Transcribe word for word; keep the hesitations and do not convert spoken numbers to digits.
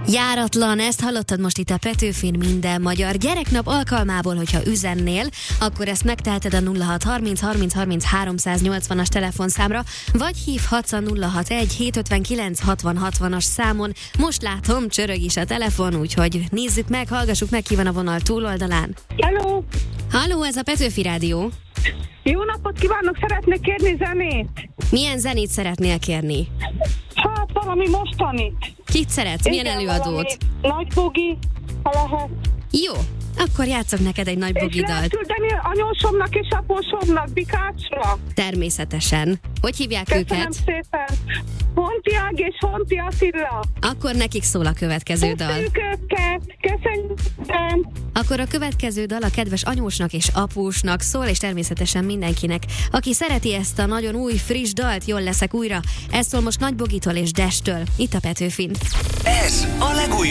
Járatlan, ezt hallottad most itt a Petőfin minden magyar gyereknap alkalmából, hogyha üzennél, akkor ezt megteheted a nulla hat harminc harminc harminc háromszáznyolcvanas telefonszámra, vagy hívhatsz a nulla hatvanegy hétszázötvenkilenc hatvan hatvanas számon. Most látom, csörög is a telefon, úgyhogy nézzük meg, hallgassuk meg, ki van a vonal túloldalán. Hello! Halló, ez a Petőfi Rádió. Jó napot kívánok, szeretnék kérni zenét. Milyen zenét szeretnél kérni? Hát valami mostanit. Kit szeretsz? Milyen Igen, előadót? Nagy bugi, ha lehet. Jó, akkor játszok neked egy nagy És bugi lehet dalt. küldeni anyósomnak és apósomnak, Bikácsra. Természetesen. Hogy hívják Köszönöm őket? szépen. Honti Ág és Honti Attila. Akkor nekik szól a következő dal. Köszönjük őket. Köszönjük. Akkor a következő dal a kedves anyósnak és apósnak szól, és természetesen mindenkinek, aki szereti ezt a nagyon új, friss dalt, jól leszek újra. Ez szól most Nagy Bogitól és Destől, itt a Petőfin. Ez a legújabb